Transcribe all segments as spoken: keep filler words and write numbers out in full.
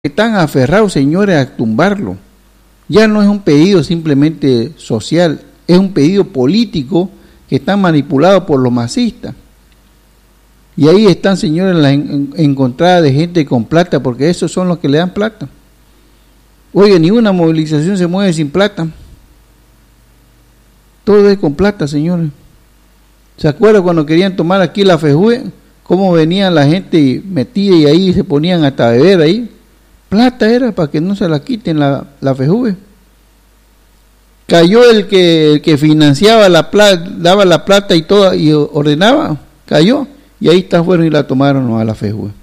Están aferrados, señores, a tumbarlo. Ya no es un pedido simplemente social, es un pedido político que está manipulado por los masistas. Y ahí están, señores, las en, en, encontradas de gente con plata, porque esos son los que le dan plata. Oye, ni una movilización se mueve sin plata. Todo es con plata, señores. ¿Se acuerdan cuando querían tomar aquí la FEJUVE? Cómo venían la gente metida y ahí se ponían hasta a beber ahí. Plata era para que no se la quiten la, la FEJUVE. Cayó el que, el que financiaba la plata, daba la plata y todo, y ordenaba, cayó, y ahí está, fueron y la tomaron a la FEJUVE.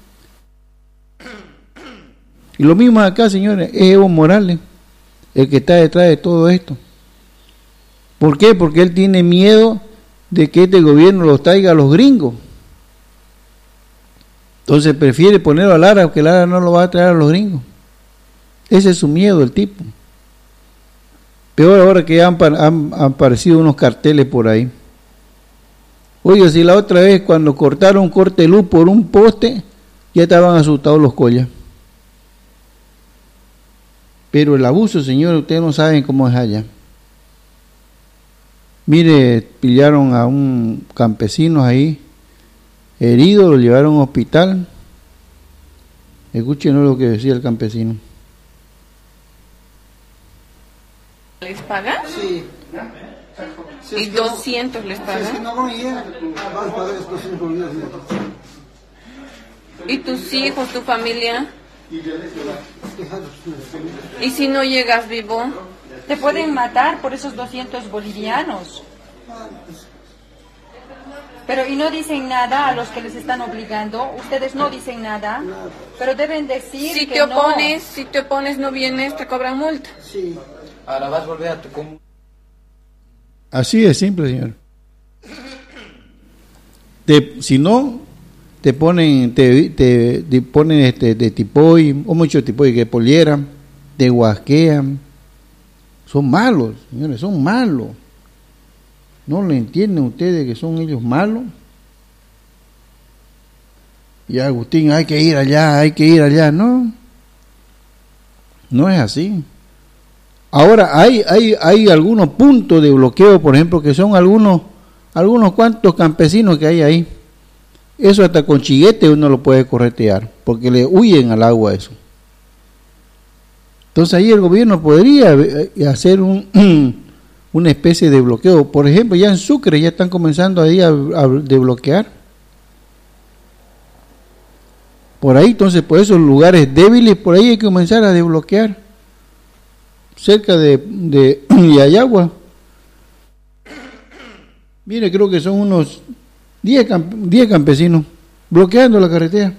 Y lo mismo acá, señores, es Evo Morales, el que está detrás de todo esto. ¿Por qué? Porque él tiene miedo de que este gobierno los traiga a los gringos. Entonces prefiere ponerlo a Lara, porque Lara no lo va a traer a los gringos. Ese es su miedo, el tipo. Peor ahora que han, han, han aparecido unos carteles por ahí. Oye, si la otra vez cuando cortaron un corte de luz por un poste, ya estaban asustados los collas. Pero el abuso, señores, ustedes no saben cómo es allá. Mire, pillaron a un campesino ahí, herido, lo llevaron a un hospital. Escuchen lo que decía el campesino. ¿Les pagan? Sí. Sí, ¿Y doscientos les pagan? Si no van a llegar, van a pagar estos cinco días. ¿Y tus hijos, tu familia? ¿Y si no llegas vivo? Te pueden matar por esos doscientos bolivianos. Pero y no dicen nada a los que les están obligando. Ustedes no dicen nada, pero deben decir Si que te opones, no. si te opones no vienes, te cobran multa. Sí. Ahora vas a volver a tu común. Así de simple, señor. Te, si no, te ponen, te, te, te ponen este, de tipoy, o mucho tipoy que polieran, te guasquean. Son malos, señores, son malos. ¿No le entienden ustedes que son ellos malos? Y Agustín, hay que ir allá, hay que ir allá. No, no es así. Ahora hay, hay, hay algunos puntos de bloqueo, por ejemplo, que son algunos, algunos cuantos campesinos que hay ahí. Eso hasta con chiguete uno lo puede corretear, porque le huyen al agua eso. Entonces ahí el gobierno podría hacer un, una especie de bloqueo. Por ejemplo, ya en Sucre ya están comenzando ahí a, a desbloquear. Por ahí, entonces, por esos lugares débiles, por ahí hay que comenzar a desbloquear. Cerca de, de Yayagua. Mire, creo que son unos diez campesinos bloqueando la carretera.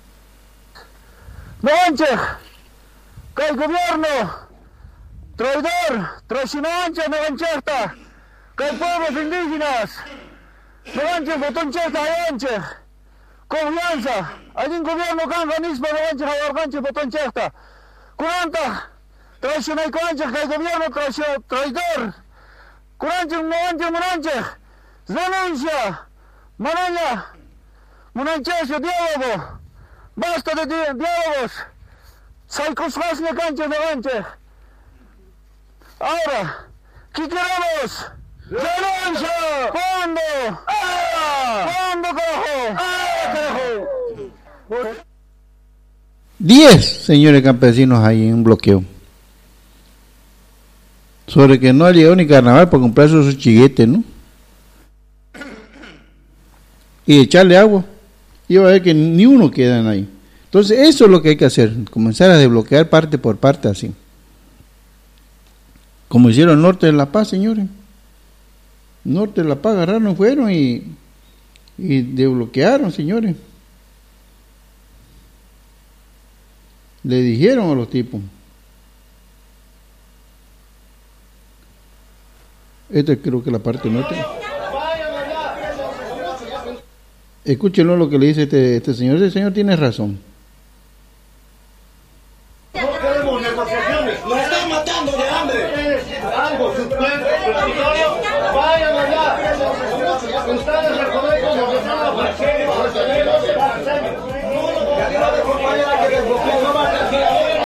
¡No manches! ¡Que el gobierno traidor, traicionante, no manchesta! ¡Que el pueblos indígenas! ¡No manches, botón chesta, manches! ¡Confianza! ¡Hay un gobierno que organismo, no manches, hay organche, botón chesta! ¡Curanta! Traicionai concha, que el gobierno traidor. Curanche, no manches, monanche. Denuncia. Manaña. Monanchesio, diálogo. Basta de di diálogos. Saicosfas de cancha, no manches. Ahora, ¿qué queremos? ¡Denuncia! ¿Cuándo? ¡Ah! ¿Cuándo, carajo? ¡Ah, carajo! Diez señores campesinos ahí en un bloqueo. Sobre que no ha llegado ni carnaval para comprarse sus chiguetes, ¿no? Y echarle agua. Y va a ver que ni uno quedan ahí. Entonces eso es lo que hay que hacer, comenzar a desbloquear parte por parte así. Como hicieron el norte de La Paz, señores. Norte de La Paz agarraron, fueron y, y desbloquearon, señores. Le dijeron a los tipos. Esta creo que la parte norte. Escúchenlo lo que le dice este, este señor. Ese señor tiene razón. No queremos negociaciones. Nos están matando de hambre. Algo, vayan allá. Ustedes reconocen lo que están haciendo.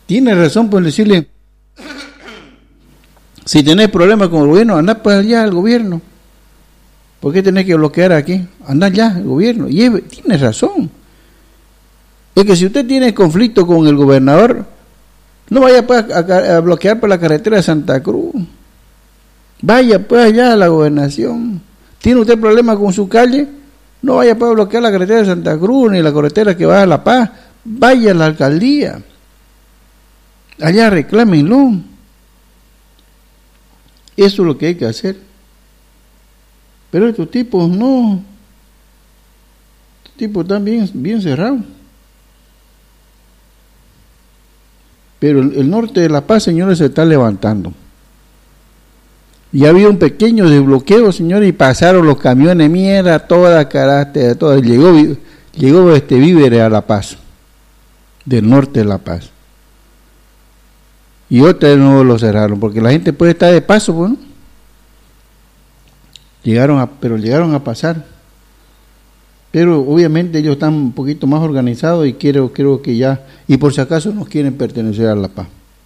tiene razón por decirle, si tenés problemas con el gobierno, andá para allá al gobierno. ¿Por qué tenés que bloquear aquí? Andá allá al gobierno. Y es, tiene razón. Es que si usted tiene conflicto con el gobernador, no vaya pues a, a bloquear por la carretera de Santa Cruz. Vaya pues allá a la gobernación. ¿Tiene usted problemas con su calle? No vaya pues a bloquear la carretera de Santa Cruz ni la carretera que va a La Paz. Vaya a la alcaldía. Allá reclámenlo. Eso es lo que hay que hacer. Pero estos tipos no. Estos tipos están bien, bien cerrados. Pero el, el norte de La Paz, señores, se está levantando. Y ha habido un pequeño desbloqueo, señores, y pasaron los camiones, mierda, toda carácter, toda. Llegó, llegó este víveres a La Paz, del norte de La Paz. Y otra de nuevo lo cerraron, porque la gente puede estar de paso, bueno. Llegaron a, pero llegaron a pasar. Pero obviamente ellos están un poquito más organizados y creo, creo que ya, y por si acaso no quieren pertenecer a La Paz.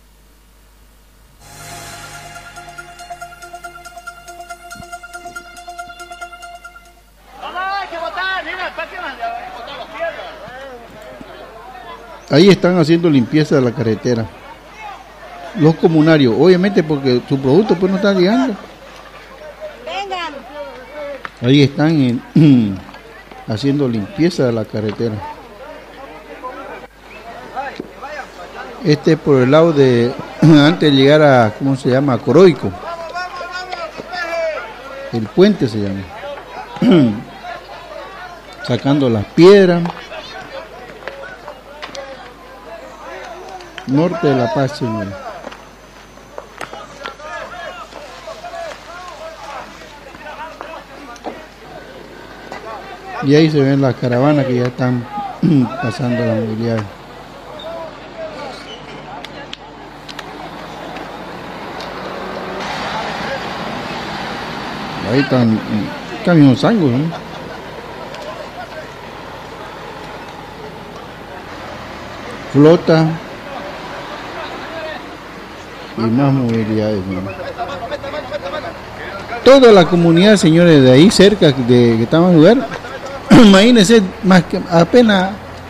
Ahí están haciendo limpieza de la carretera. Los comunarios, obviamente porque su producto pues no está llegando. Vengan. Ahí están en, haciendo limpieza de la carretera. Este es por el lado de, antes de llegar a, ¿cómo se llama? Coroico. El puente se llama. Sacando las piedras. Norte de La Paz, señor. Y ahí se ven las caravanas que ya están pasando la movilidad. Ahí están camiones sangos, ¿no? Flota y más movilidades, ¿no? Toda la comunidad, señores, de ahí cerca de que estamos en lugar, imagínense, más que apenas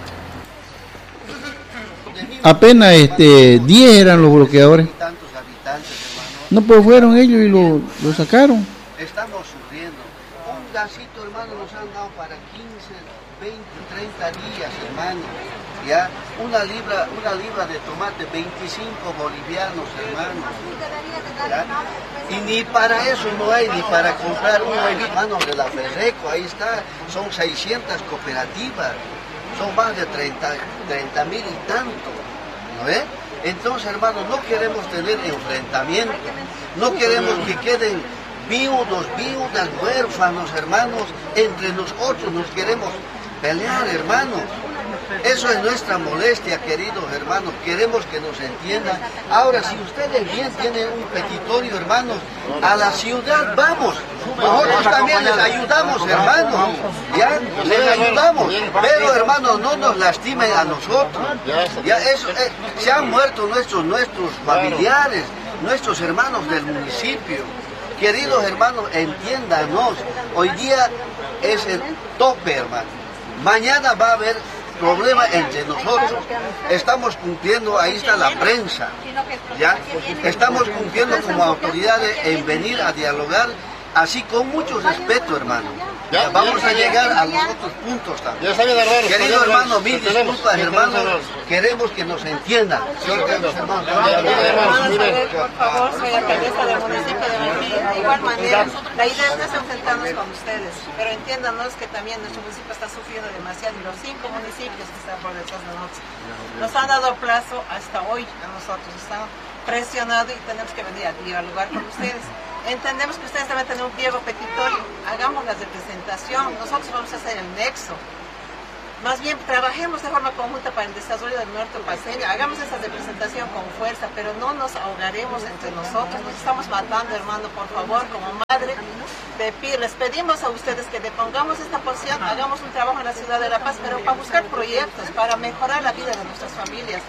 apenas este diez eran los bloqueadores. No, pues fueron ellos y lo, lo sacaron. Estamos sufriendo. Un gasito, hermano, nos han dado para quince, veinte, treinta días, hermano. ¿Ya? Una libra, una libra de tomate, veinticinco bolivianos, hermano. ¿Ya? Y ni para eso no hay, ni para comprar uno, hermano, de la Ferreco, ahí está, son seiscientas cooperativas, son más de treinta mil y tanto, ¿no ve? Entonces, hermano, no queremos tener enfrentamiento, no queremos que queden viudos, viudas, huérfanos, hermanos, entre nosotros nos queremos pelear, hermanos. Eso es nuestra molestia, queridos hermanos, queremos que nos entiendan. Ahora, si ustedes bien tienen un petitorio, hermanos, a la ciudad vamos, nosotros también les ayudamos, hermanos, ya, les ayudamos, pero hermanos, no nos lastimen a nosotros, ya, eso, eh, se han muerto nuestros, nuestros familiares, nuestros hermanos del municipio. Queridos hermanos, entiéndanos, hoy día es el tope, hermano, mañana va a haber problema entre nosotros. Estamos cumpliendo, ahí está la prensa, ya estamos cumpliendo como autoridades en venir a dialogar así con mucho respeto, hermano. Ya, vamos a llegar a los otros puntos también. Querido hermano, mil disculpas, hermano, queremos que nos entiendan. Por favor, soy alcaldesa del municipio de Manquillo. De igual manera, la idea no es enfrentarnos con ustedes, pero entiéndanos que también nuestro municipio está sufriendo demasiado y los cinco municipios que están por detrás de nosotros nos han dado plazo hasta hoy a nosotros, están presionados y tenemos que venir a dialogar con ustedes. Entendemos que ustedes deben tener un pliego petitorio, hagamos la representación, nosotros vamos a hacer el nexo. Más bien, trabajemos de forma conjunta para el desarrollo del norte paseño, hagamos esa representación con fuerza, pero no nos ahogaremos entre nosotros, nos estamos matando, hermano, por favor, como madre, te pido, les pedimos a ustedes que depongamos esta posición, hagamos un trabajo en la ciudad de La Paz, pero para buscar proyectos, para mejorar la vida de nuestras familias.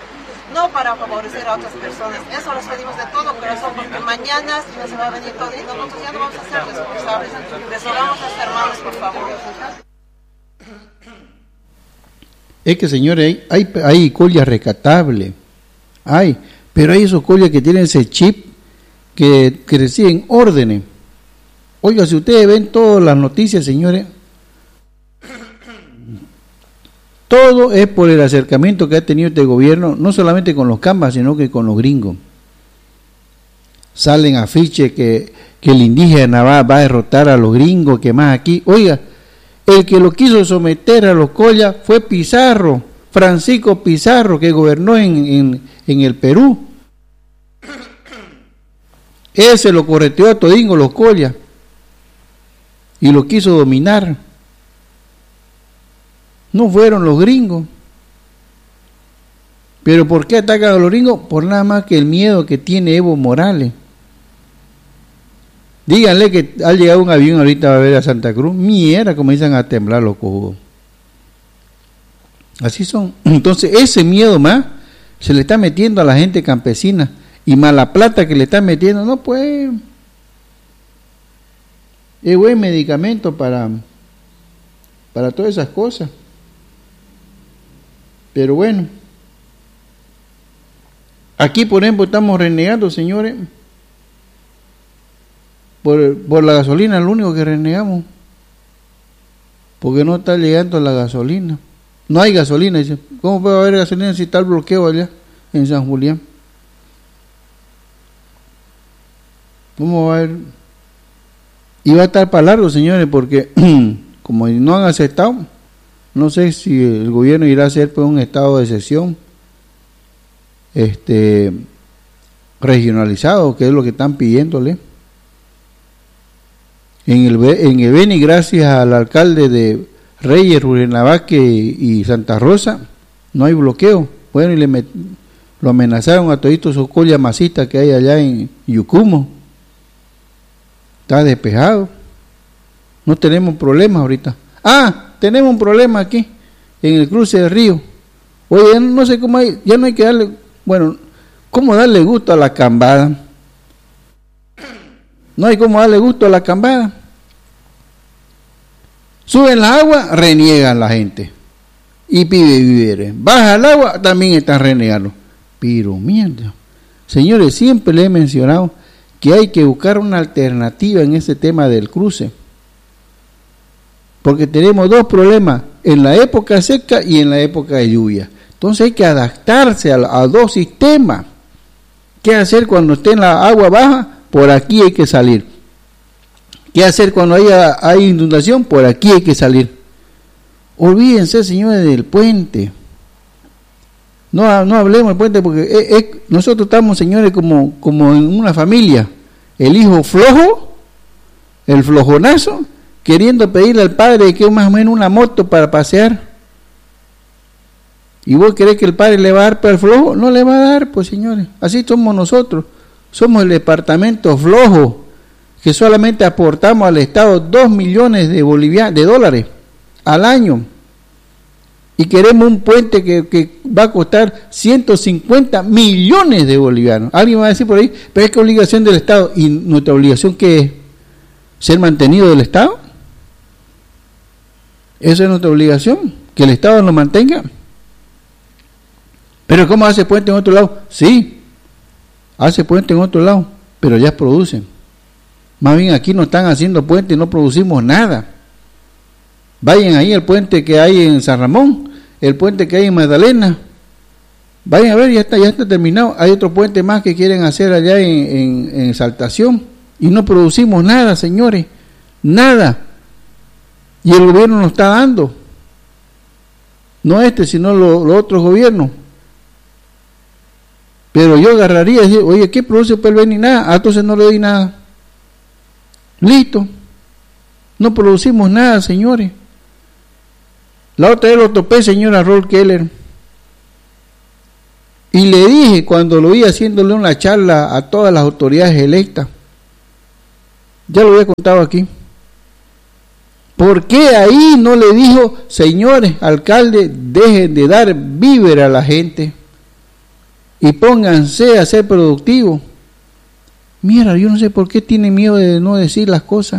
no para favorecer a otras personas. Eso les pedimos de todo corazón, porque mañana no se va a venir todo y nosotros ya no vamos a ser responsables. Les rogamos a los hermanos, por favor. Es que, señores, hay, hay, hay collas rescatables, hay, pero hay esos collas que tienen ese chip que, que reciben órdenes. Oiga, si ustedes ven todas las noticias, señores, todo es por el acercamiento que ha tenido este gobierno, no solamente con los cambas, sino que con los gringos. Salen afiches que, que el indígena va, va a derrotar a los gringos, que más aquí. Oiga, el que lo quiso someter a los collas fue Pizarro, Francisco Pizarro, que gobernó en, en, en el Perú. Ese lo correteó a todingo los collas y lo quiso dominar. No fueron los gringos. ¿Pero por qué atacan a los gringos? Por nada más que el miedo que tiene Evo Morales. Díganle que al llegar un avión ahorita va a ver a Santa Cruz, mierda, comienzan a temblar los cojudos. Así son. Entonces ese miedo más se le está metiendo a la gente campesina, y más la plata que le están metiendo, no pues es buen medicamento para para todas esas cosas. Pero bueno, aquí por ejemplo estamos renegando, señores, por, por la gasolina, lo único que renegamos, porque no está llegando la gasolina. No hay gasolina, dice. ¿Cómo puede haber gasolina si está el bloqueo allá en San Julián? ¿Cómo va a haber? Y va a estar para largo, señores, porque como no han aceptado, no sé si el gobierno irá a hacer pues un estado de excepción este regionalizado, que es lo que están pidiéndole. En el en el Beni, gracias al alcalde de Reyes, Rurrenabaque y Santa Rosa, no hay bloqueo. Bueno, y le met, lo amenazaron a toditos esos collas masistas que hay allá en Yucumo. Está despejado. No tenemos problemas ahorita. Ah, tenemos un problema aquí, en el cruce del río. Oye, no sé cómo hay, ya no hay que darle, bueno, ¿cómo darle gusto a la cambada? No hay cómo darle gusto a la cambada. Suben la agua, reniegan la gente y pide víveres. Baja el agua, también están renegando. Pero mierda, señores, siempre le he mencionado que hay que buscar una alternativa en ese tema del cruce, porque tenemos dos problemas, en la época seca y en la época de lluvia. Entonces hay que adaptarse a, a dos sistemas. ¿Qué hacer cuando esté en la agua baja? Por aquí hay que salir. ¿Qué hacer cuando haya hay inundación? Por aquí hay que salir. Olvídense, señores, del puente. No, no hablemos del puente, porque es, es, nosotros estamos, señores, como, como en una familia. El hijo flojo, el flojonazo, queriendo pedirle al padre que más o menos una moto para pasear. ¿Y vos crees que el padre le va a dar para el flojo? No le va a dar, pues, señores. Así somos nosotros. Somos el departamento flojo, que solamente aportamos al Estado dos millones de bolivianos, de dólares al año. Y queremos un puente que, que va a costar ciento cincuenta millones de bolivianos. Alguien va a decir por ahí, pero es que obligación del Estado. ¿Y nuestra obligación qué es? ¿Ser mantenido del Estado? Esa es nuestra obligación, que el Estado nos mantenga. ¿Pero cómo hace puente en otro lado? Sí, hace puente en otro lado, pero ya producen. Más bien aquí no están haciendo puente y no producimos nada. Vayan ahí al puente que hay en San Ramón, el puente que hay en Magdalena. Vayan a ver, ya está, ya está terminado. Hay otro puente más que quieren hacer allá en, en, en Saltación y no producimos nada, señores, nada. Y el gobierno nos está dando, no este, sino los lo otros gobiernos. Pero yo agarraría y decir, oye, ¿qué produce para el Beni? Nada, ah, entonces no le doy nada. Listo. No producimos nada, señores. La otra vez lo topé, señora Rol Keller, y le dije cuando lo vi haciéndole una charla a todas las autoridades electas, ya lo había contado aquí, ¿por qué ahí no le dijo, señores alcaldes, dejen de dar víveres a la gente? y pónganse a ser productivos. Mira, yo no sé por qué tiene miedo de no decir las cosas.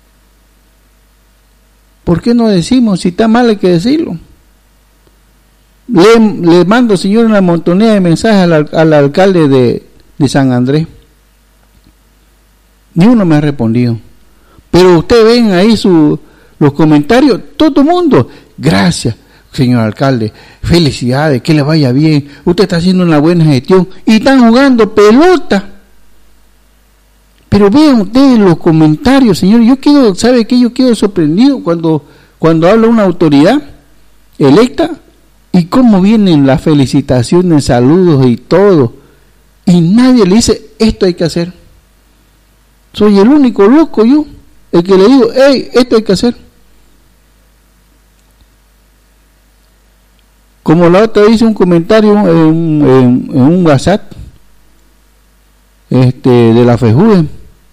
¿Por qué no decimos? Si está mal hay que decirlo. Le, le mando, señor, una montonera de mensajes al, al alcalde de, de San Andrés. Ni uno me ha respondido. Pero ustedes ven ahí su, los comentarios, todo el mundo, gracias, señor alcalde, felicidades, que le vaya bien, usted está haciendo una buena gestión, y están jugando pelota. Pero vean ustedes los comentarios, señor, yo quedo, ¿sabe qué? Yo quedo sorprendido cuando, cuando habla una autoridad electa, y cómo vienen las felicitaciones, saludos y todo, y nadie le dice, esto hay que hacer. Soy el único loco yo, el que le digo, hey, esto hay que hacer. Como la otra dice un comentario en, en, en un WhatsApp este, de la FEJUDE.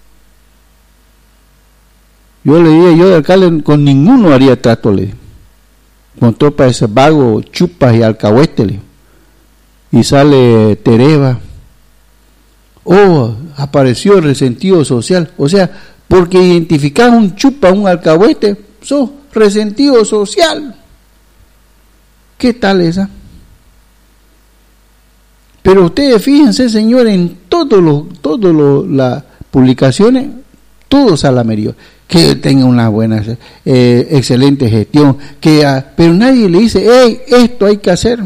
Yo le dije, yo de alcalde con ninguno haría trato, le dije. Con tropa de ese vago, chupas y alcahuete, y sale Tereva. Oh, apareció el resentido social. O sea, porque identificar un chupa, un alcahuete, sos resentido social. ¿Qué tal esa? Pero ustedes fíjense, señores, en todas todos los las publicaciones, todos salameríos, que tenga una buena, eh, excelente gestión, que uh, pero nadie le dice, hey, esto hay que hacer.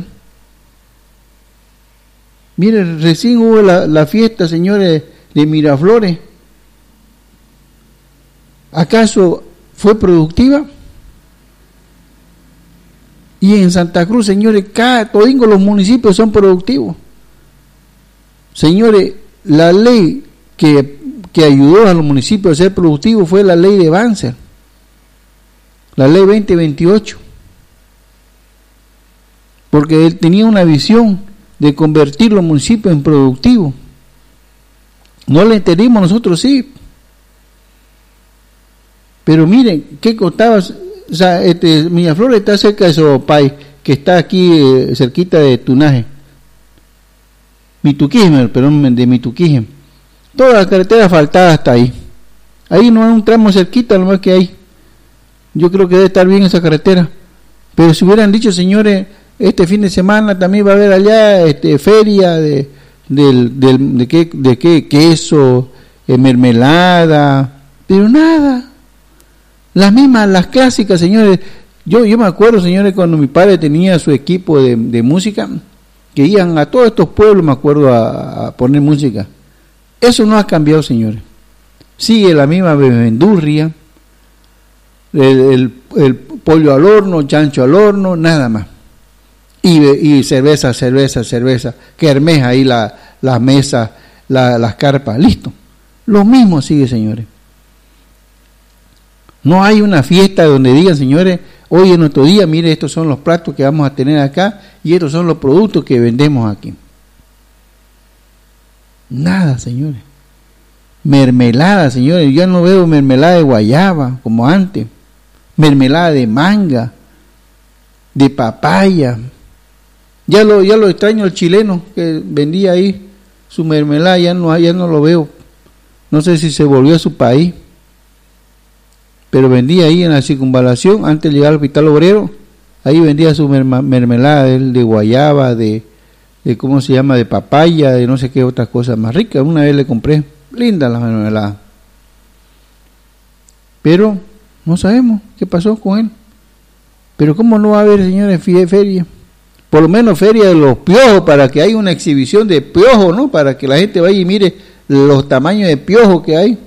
Mire, recién hubo la, la fiesta, señores, de Miraflores. ¿Acaso fue productiva? Y en Santa Cruz, señores, cada domingo los municipios son productivos. Señores, la ley que, que ayudó a los municipios a ser productivos fue la ley de Banzer, la ley veinte veintiocho, porque él tenía una visión de convertir los municipios en productivos. No le entendimos nosotros, sí. Pero miren, ¿qué costaba? O sea, este, Miraflores está cerca de Sopay, que está aquí eh, cerquita de Tunaje. Mituquíjem, perdón, de Mituquíjem. Toda la carretera asfaltada hasta ahí. Ahí no hay un tramo cerquita, lo más que hay. Yo creo que debe estar bien esa carretera. Pero si hubieran dicho, señores, este fin de semana también va a haber allá este, feria de, del, del, de, qué, de qué queso, eh, mermelada, pero nada. Las mismas, las clásicas, señores. Yo yo me acuerdo, señores, cuando mi padre tenía su equipo de, de música, que iban a todos estos pueblos, me acuerdo, a, a poner música. Eso no ha cambiado, señores. Sigue la misma bebendurria, el, el, el pollo al horno, chancho al horno, nada más. Y, y cerveza, cerveza, cerveza, que hermeja ahí la, las mesas, la, las carpas, listo. Lo mismo sigue, señores. No hay una fiesta donde digan, señores, hoy es nuestro día, mire, estos son los platos que vamos a tener acá y estos son los productos que vendemos aquí. Nada, señores. Mermelada, señores, yo no veo mermelada de guayaba como antes. Mermelada de manga, de papaya. Ya lo, ya lo extraño el chileno que vendía ahí su mermelada, ya no, ya no lo veo. No sé si se volvió a su país. Pero vendía ahí en la circunvalación, antes de llegar al Hospital Obrero, ahí vendía su merma, mermelada de, de guayaba, de, de, ¿cómo se llama?, de papaya, de no sé qué otras cosas más ricas. Una vez le compré, linda la mermelada. Pero no sabemos qué pasó con él. Pero ¿cómo no va a haber, señores, feria? Por lo menos feria de los piojos, para que haya una exhibición de piojos, ¿no? Para que la gente vaya y mire los tamaños de piojos que hay.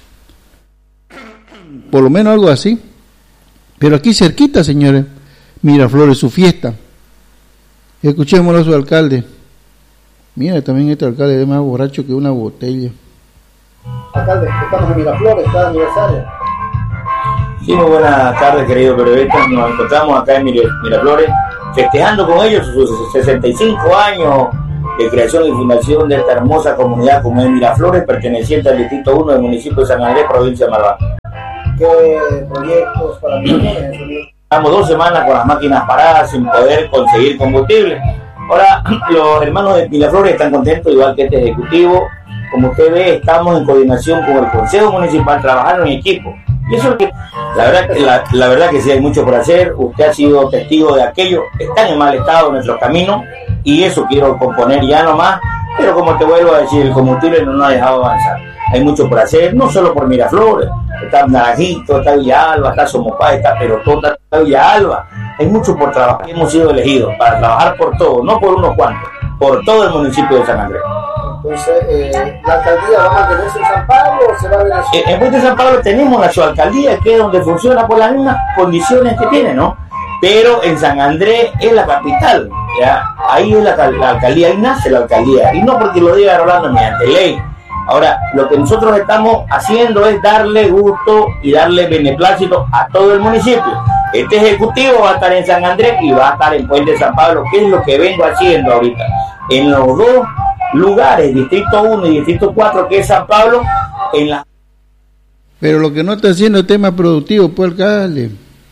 Por lo menos algo así. Pero aquí cerquita, señores, Miraflores, su fiesta. Escuchémoslo a su alcalde. Mira, también este alcalde es más borracho que una botella. Alcalde, estamos en Miraflores, cada aniversario. Sí, muy buenas tardes, queridos periodistas. Nos encontramos acá en Miraflores, festejando con ellos sus sesenta y cinco años de creación y fundación de esta hermosa comunidad como es Miraflores, perteneciente al distrito uno del municipio de San Andrés, provincia de Marván. ¿Qué proyectos para Miraflores? Estamos dos semanas con las máquinas paradas sin poder conseguir combustible. Ahora, los hermanos de Miraflores están contentos, igual que este ejecutivo. Como usted ve, estamos en coordinación con el Consejo Municipal, trabajando en equipo. Y eso es que, la verdad, que la, la verdad que sí hay mucho por hacer. Usted ha sido testigo de aquello. Están en mal estado nuestros caminos, y eso quiero componer ya nomás. Pero como te vuelvo a decir, el combustible no nos ha dejado avanzar. Hay mucho por hacer, no solo por Miraflores. Está Naranjito, está Villalba, está Somopá, está Perotota, está Villalba. Hay mucho por trabajar. Hemos sido elegidos para trabajar por todo, no por unos cuantos, por todo el municipio de San Andrés. Entonces, eh, ¿la alcaldía va a mantenerse en San Pablo o se va a Venezuela? En vez de San Pablo tenemos la subalcaldía, que es donde funciona por las mismas condiciones que tiene, ¿no? Pero en San Andrés es la capital, ¿ya? Ahí es la, la alcaldía, ahí nace la alcaldía, y no porque lo diga Rolando mediante ley. Ahora, lo que nosotros estamos haciendo es darle gusto y darle beneplácito a todo el municipio. Este ejecutivo va a estar en San Andrés y va a estar en Puente San Pablo, que es lo que vengo haciendo ahorita. En los dos lugares, Distrito uno y Distrito cuatro, que es San Pablo, en la... Pero lo que no está haciendo es tema productivo, pues, alcalde.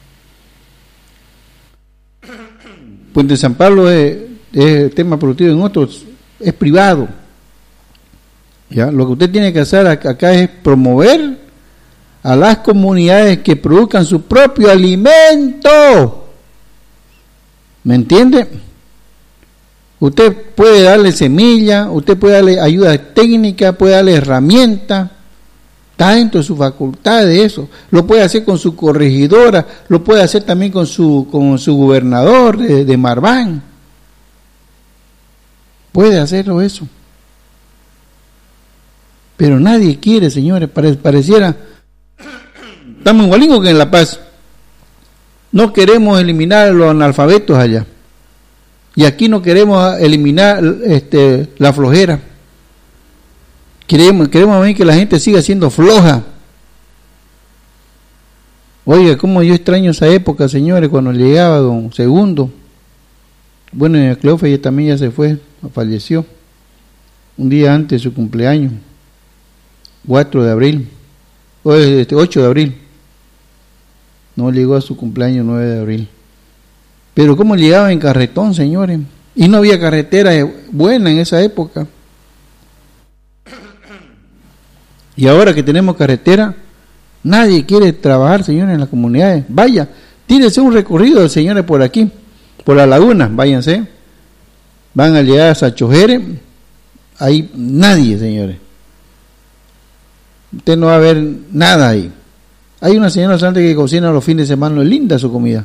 Puente San Pablo es, es tema productivo, en otros es privado. ¿Ya? Lo que usted tiene que hacer acá es promover a las comunidades que produzcan su propio alimento. ¿Me entiende? Usted puede darle semilla, usted puede darle ayuda técnica, puede darle herramientas. Está dentro de su facultad de eso. Lo puede hacer con su corregidora, lo puede hacer también con su, con su gobernador de, de Marván. Puede hacerlo eso. Pero nadie quiere, señores, pare, pareciera, estamos igualitos que en La Paz. No queremos eliminar a los analfabetos allá. Y aquí no queremos eliminar este, la flojera. Queremos, queremos ver que la gente siga siendo floja. Oiga, cómo yo extraño esa época, señores, cuando llegaba don Segundo. Bueno, Cleofe también ya se fue, falleció. Un día antes de su cumpleaños. cuatro de abril, o este, ocho de abril, no llegó a su cumpleaños nueve de abril, pero cómo llegaba en carretón, señores, y no había carretera buena en esa época, y ahora que tenemos carretera, nadie quiere trabajar, señores, en las comunidades. Vaya, tírese un recorrido, señores, por aquí, por la laguna, váyanse, van a llegar a Sachojere, ahí nadie, señores. Usted no va a ver nada ahí. Hay una señora santa que cocina los fines de semana, es linda su comida.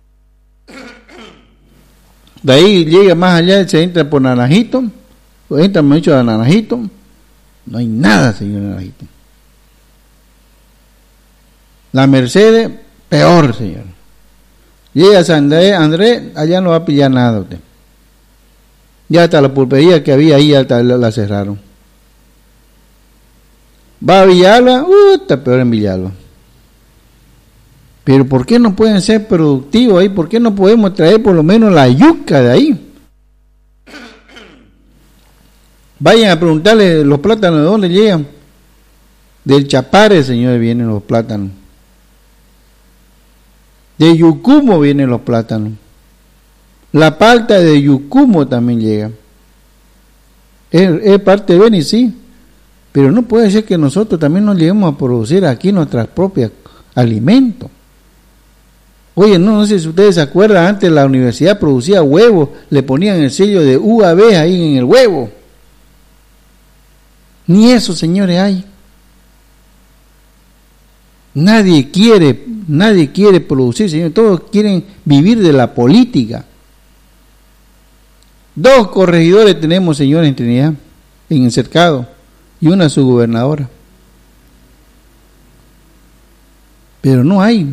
De ahí llega más allá, se entra por Naranjito, entra mucho a Naranjito, no hay nada, señor Naranjito. La Mercedes, peor, señor. Llega a San Andrés, Andrés, allá no va a pillar nada usted. Ya hasta la pulpería que había ahí, hasta la, la cerraron. Va a Villalba, uh, está peor en Villalba. Pero ¿por qué no pueden ser productivos ahí? ¿Por qué no podemos traer por lo menos la yuca de ahí? Vayan a preguntarle los plátanos de dónde llegan. Del Chapare, señores, vienen los plátanos. De Yucumo vienen los plátanos. La palta de Yucumo también llega. Es, es parte de Beni, sí. Pero no puede ser que nosotros también nos lleguemos a producir aquí nuestros propios alimentos. Oye, no, no sé si ustedes se acuerdan, antes la universidad producía huevos, le ponían el sello de U A B ahí en el huevo. Ni eso, señores, hay. Nadie quiere, nadie quiere producir, señores, todos quieren vivir de la política. Dos corregidores tenemos, señores, en Trinidad, en el cercado, y una subgobernadora. Pero no hay.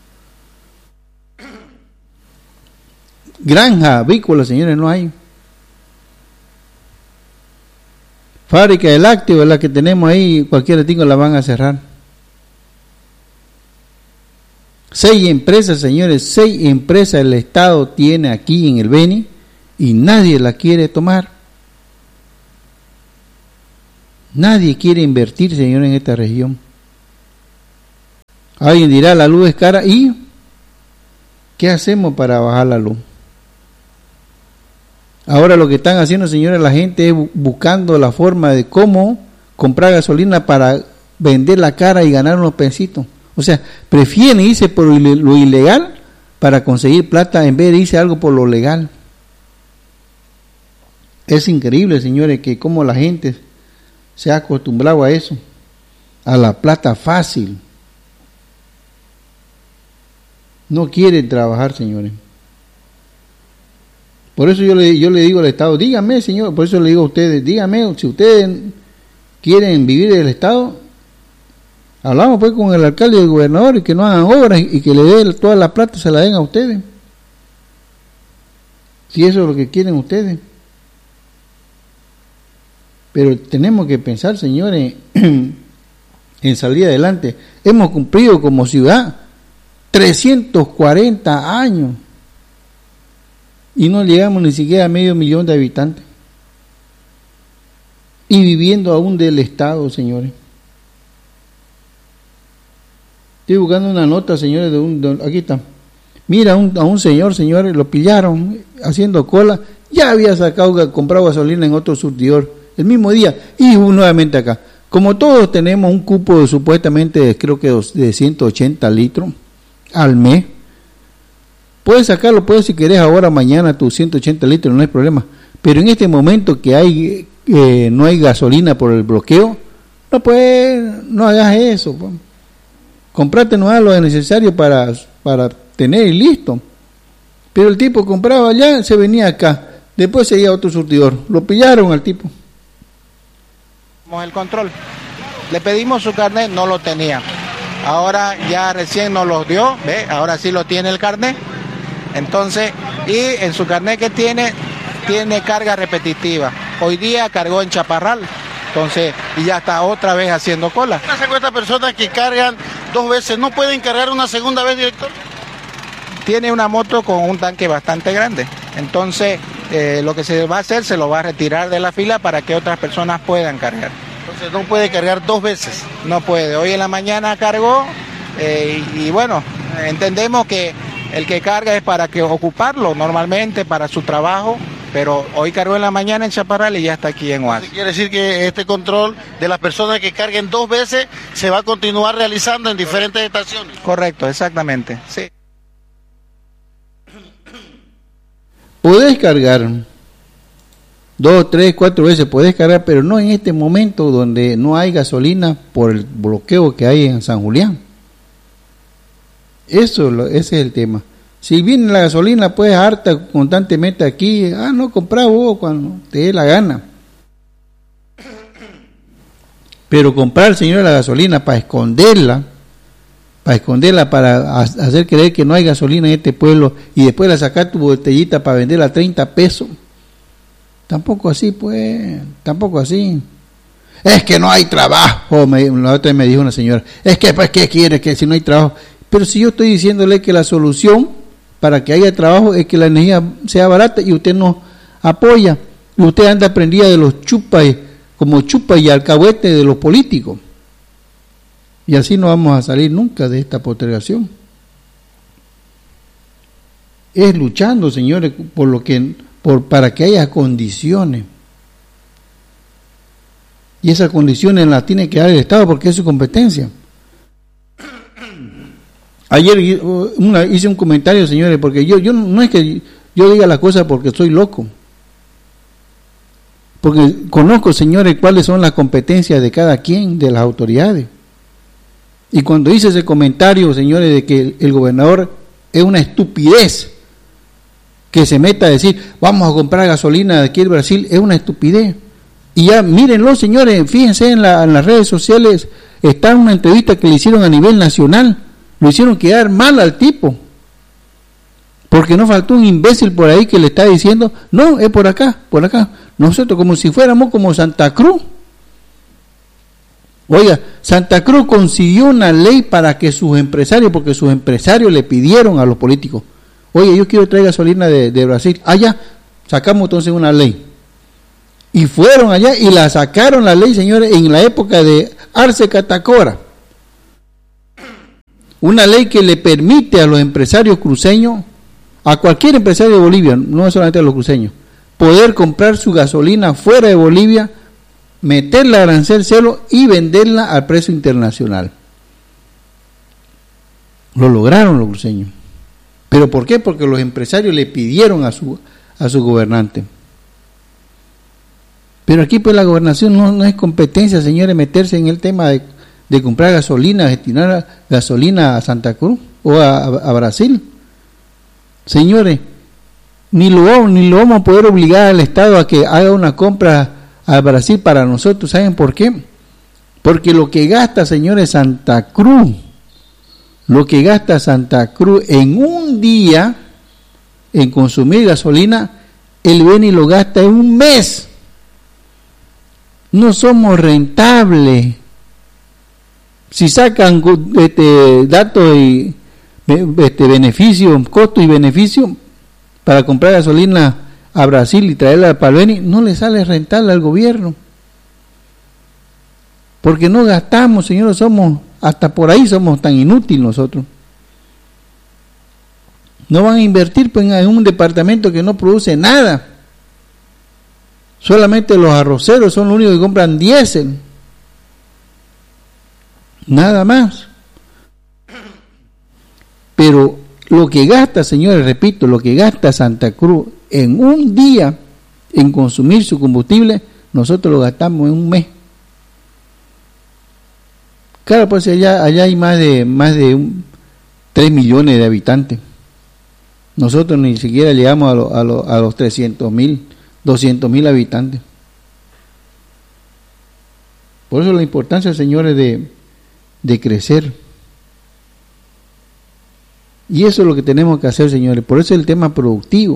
Granja avícola, señores, no hay. Fábrica de lácteos, la que tenemos ahí, cualquier ratito la van a cerrar. Seis empresas, señores, seis empresas el Estado tiene aquí en el Beni y nadie la quiere tomar. Nadie quiere invertir, señores, en esta región. Alguien dirá, la luz es cara, ¿y qué hacemos para bajar la luz? Ahora lo que están haciendo, señores, la gente es buscando la forma de cómo comprar gasolina para vender la cara y ganar unos pesitos. O sea, prefieren irse por lo ilegal para conseguir plata en vez de irse algo por lo legal. Es increíble, señores, que como la gente se ha acostumbrado a eso, a la plata fácil. No quieren trabajar, señores. Por eso yo le, yo le digo al Estado, dígame, señor, por eso le digo a ustedes, dígame, si ustedes quieren vivir del Estado, hablamos pues con el alcalde y el gobernador y que no hagan obras y que le den toda la plata, se la den a ustedes. Si eso es lo que quieren ustedes. Pero tenemos que pensar, señores, en salir adelante. Hemos cumplido como ciudad trescientos cuarenta años y no llegamos ni siquiera a medio millón de habitantes. Y viviendo aún del Estado, señores. Estoy buscando una nota, señores, de un... De, aquí está. Mira, un, a un señor, señores, lo pillaron haciendo cola. Ya había sacado, comprado gasolina en otro surtidor el mismo día y nuevamente acá. Como todos tenemos un cupo de supuestamente, creo que de ciento ochenta litros al mes, puedes sacarlo, puedes si querés ahora, mañana, tus ciento ochenta litros, no hay problema. Pero en este momento que hay eh, no hay gasolina por el bloqueo, no puedes, no hagas eso. Pues. Comprate no lo necesario para, para tener y listo. Pero el tipo compraba allá, se venía acá, después seguía otro surtidor. Lo pillaron al tipo. El control. Le pedimos su carnet, no lo tenía. Ahora ya recién nos los dio, ¿ve? Ahora sí lo tiene el carnet. Entonces, y en su carnet que tiene, tiene carga repetitiva. Hoy día cargó en Chaparral. Entonces, y ya está otra vez haciendo cola. ¿Cuántas personas que cargan dos veces no pueden cargar una segunda vez, director? Tiene una moto con un tanque bastante grande. Entonces, eh, lo que se va a hacer, se lo va a retirar de la fila para que otras personas puedan cargar. Entonces, no puede cargar dos veces. No puede. Hoy en la mañana cargó eh, y, y bueno, entendemos que el que carga es para que ocuparlo normalmente para su trabajo, pero hoy cargó en la mañana en Chaparral y ya está aquí en Oasis. Quiere decir que este control de las personas que carguen dos veces se va a continuar realizando en diferentes estaciones. Correcto, exactamente, sí. Podés cargar dos, tres, cuatro veces, podés cargar, pero no en este momento donde no hay gasolina por el bloqueo que hay en San Julián. Eso, ese es el tema. Si viene la gasolina, pues harta constantemente aquí, ah, no, comprá vos cuando te dé la gana. Pero comprar, señor, la gasolina para esconderla, para esconderla, para hacer creer que no hay gasolina en este pueblo y después la sacar tu botellita para venderla a treinta pesos. Tampoco así, pues, tampoco así. Es que no hay trabajo, me, la otra vez me dijo una señora, es que, pues, ¿qué quiere? Que si no hay trabajo. Pero si yo estoy diciéndole que la solución para que haya trabajo es que la energía sea barata y usted no apoya, y usted anda prendida de los chupas, como chupa y alcahuete de los políticos. Y así no vamos a salir nunca de esta postergación. Es luchando, señores, por lo que, por, para que haya condiciones. Y esas condiciones las tiene que dar el Estado porque es su competencia. Ayer una, hice un comentario, señores, porque yo, yo no es que yo diga las cosas porque soy loco. Porque conozco, señores, cuáles son las competencias de cada quien, de las autoridades. Y cuando hice ese comentario, señores, de que el, el gobernador es una estupidez que se meta a decir, vamos a comprar gasolina de aquí en Brasil, es una estupidez. Y ya, mírenlo, señores, fíjense en, la, en las redes sociales, está en una entrevista que le hicieron a nivel nacional, lo hicieron quedar mal al tipo, porque no faltó un imbécil por ahí que le está diciendo, no, es por acá, por acá, nosotros como si fuéramos como Santa Cruz. Oiga, Santa Cruz consiguió una ley para que sus empresarios, porque sus empresarios le pidieron a los políticos, oye, yo quiero traer gasolina de, de Brasil, allá, sacamos entonces una ley, y fueron allá y la sacaron la ley, señores, en la época de Arce Catacora, una ley que le permite a los empresarios cruceños, a cualquier empresario de Bolivia, no solamente a los cruceños, poder comprar su gasolina fuera de Bolivia, meterla a arancel cero y venderla al precio internacional. Lo lograron los cruceños. ¿Pero por qué? Porque los empresarios le pidieron a su, a su gobernante. Pero aquí pues la gobernación no, no es competencia, señores, meterse en el tema de, de comprar gasolina, destinar gasolina a Santa Cruz o a, a Brasil. Señores, ni lo, ni lo vamos a poder obligar al Estado a que haga una compra a Brasil para nosotros. ¿Saben por qué? Porque lo que gasta, señores, Santa Cruz, lo que gasta Santa Cruz en un día en consumir gasolina, el Beni lo gasta en un mes. No somos rentables. Si sacan este, datos y este, beneficio, costo y beneficio para comprar gasolina a Brasil y traerla para el Beni, no le sale rentable al gobierno. Porque no gastamos, señores, somos, hasta por ahí somos tan inútiles nosotros. No van a invertir pues, en un departamento que no produce nada. Solamente los arroceros son los únicos que compran diésel. Nada más. Pero lo que gasta, señores, repito, lo que gasta Santa Cruz en un día en consumir su combustible, nosotros lo gastamos en un mes. Claro, pues allá, allá hay más de más de un, tres millones de habitantes. Nosotros ni siquiera llegamos a, lo, a, lo, a los trescientos mil, doscientos mil habitantes. Por eso la importancia, señores, de, de crecer. Y eso es lo que tenemos que hacer, señores. Por eso es el tema productivo.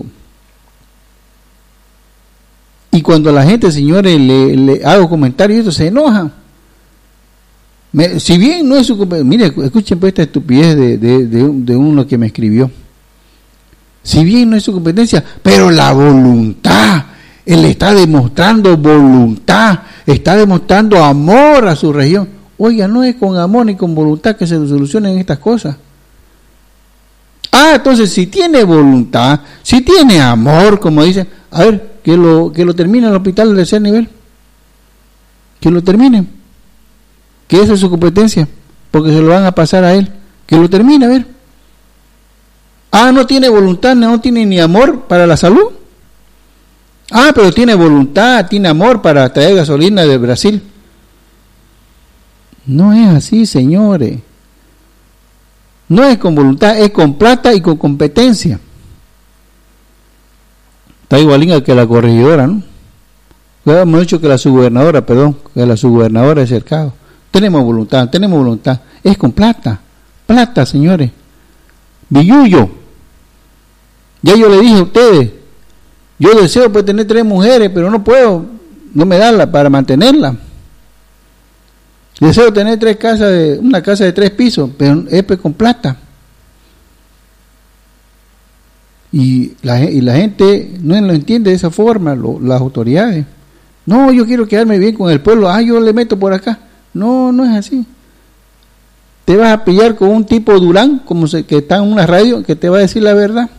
Y cuando la gente, señores, le, le hago comentarios, eso se enoja. Me, si bien no es su competencia, mire, escuchen pues esta estupidez de, de, de, de uno que me escribió. Si bien no es su competencia, pero la voluntad, él está demostrando voluntad, está demostrando amor a su región. Oiga, no es con amor ni con voluntad que se solucionen estas cosas. Ah, entonces si tiene voluntad, si tiene amor, como dicen, a ver, que lo, que lo termine el hospital del tercer nivel. Que lo termine. Que esa es su competencia, porque se lo van a pasar a él. Que lo termine, a ver. Ah, no tiene voluntad, no tiene ni amor para la salud. Ah, pero tiene voluntad, tiene amor para traer gasolina de Brasil. No es así, señores. No es con voluntad, es con plata y con competencia. Está igualita que la corregidora, ¿no? Hemos dicho que la subgobernadora, perdón, que la subgobernadora de Cercado. Tenemos voluntad, tenemos voluntad. Es con plata. Plata, señores. Billullo. Ya yo le dije a ustedes, yo deseo pues tener tres mujeres, pero no puedo, no me da la para mantenerla. Deseo tener tres casas, de, una casa de tres pisos, pero es pues con plata. Y la, y la gente no lo entiende de esa forma, lo, las autoridades. No, yo quiero quedarme bien con el pueblo, ah, yo le meto por acá. No, no es así. Te vas a pillar con un tipo Durán, como se, que está en una radio, que te va a decir la verdad.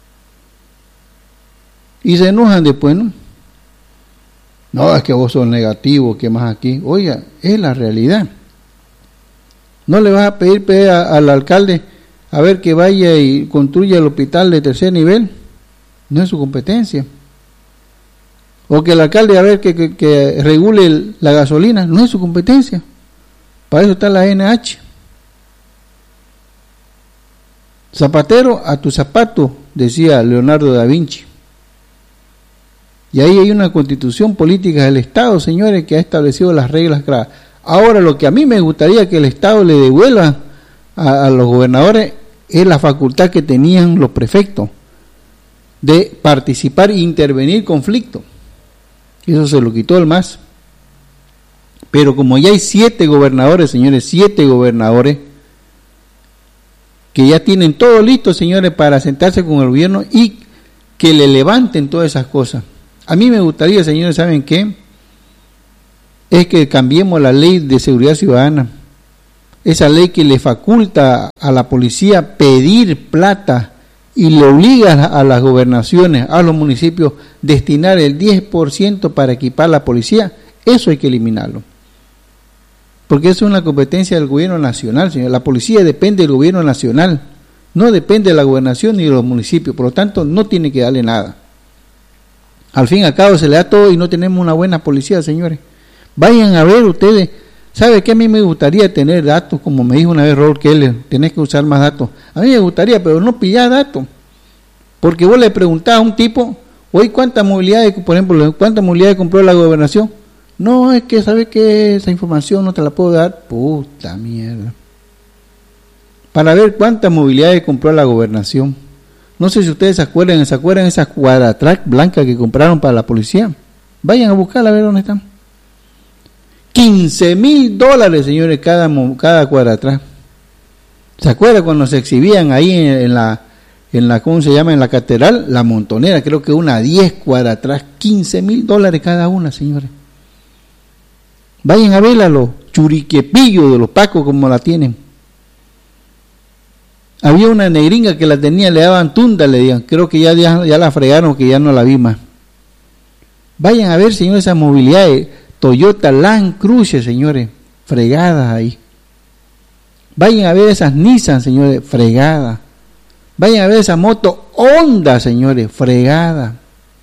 Y se enojan después, ¿no? No, es que vos sos negativo, que más aquí. Oiga, es la realidad. No le vas a pedir, pedir a, al alcalde a ver que vaya y construya el hospital de tercer nivel. No es su competencia. O que el alcalde a ver que, que, que regule el, la gasolina. No es su competencia. Para eso está la N H. Zapatero a tu zapato, decía Leonardo da Vinci. Y ahí hay una constitución política del Estado, señores, que ha establecido las reglas claras. Ahora, lo que a mí me gustaría que el Estado le devuelva a, a los gobernadores es la facultad que tenían los prefectos de participar e intervenir conflictos. Eso se lo quitó el M A S. Pero como ya hay siete gobernadores, señores, siete gobernadores, que ya tienen todo listo, señores, para sentarse con el gobierno y que le levanten todas esas cosas. A mí me gustaría, señores, ¿saben qué? Es que cambiemos la ley de seguridad ciudadana. Esa ley que le faculta a la policía pedir plata y le obliga a las gobernaciones, a los municipios, destinar el diez por ciento para equipar la policía, eso hay que eliminarlo. Porque eso es una competencia del gobierno nacional, señor. La policía depende del gobierno nacional, no depende de la gobernación ni de los municipios, por lo tanto no tiene que darle nada. Al fin y al cabo se le da todo y no tenemos una buena policía, señores. Vayan a ver ustedes. ¿Sabe qué? A mí me gustaría tener datos, como me dijo una vez Robert Keller, tenés que usar más datos. A mí me gustaría, pero no pillar datos. Porque vos le preguntás a un tipo, hoy cuánta movilidad, por ejemplo, cuánta movilidad compró la gobernación. No, es que sabe que esa información no te la puedo dar. Puta mierda. Para ver cuánta movilidad compró la gobernación. No sé si ustedes se acuerdan, ¿se acuerdan esas cuadratrack blancas que compraron para la policía? Vayan a buscarla a ver dónde están. quince mil dólares, señores, cada, cada cuadratrack. ¿Se acuerdan cuando se exhibían ahí en, en la, en la, ¿cómo se llama? En la catedral, la Montonera, creo que una diez cuadratrack, quince mil dólares cada una, señores. Vayan a ver a los churiquepillos de los pacos como la tienen. Había una negringa que la tenía, le daban tunda, le digan, creo que ya, ya, ya la fregaron, que ya no la vi más. Vayan a ver, señores, esa movilidad de Toyota Land Cruiser, señores, fregadas ahí. Vayan a ver esas Nissan, señores, fregadas. Vayan a ver esa moto Honda, señores, fregada.